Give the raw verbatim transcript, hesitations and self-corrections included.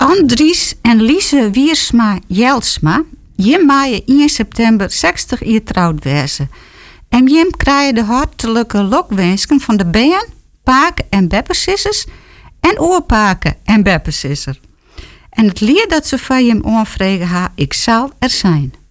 Andries en Lise Wiersma Jelsma, Jim maaien één september zestig jaar trouwd wezen. En Jim krijgt de hartelijke lokwensken van de band, Paken en Beppesissers en Oorpaken en Beppesisser. En het lied dat ze van Jim aanvregen haar, ik zal er zijn.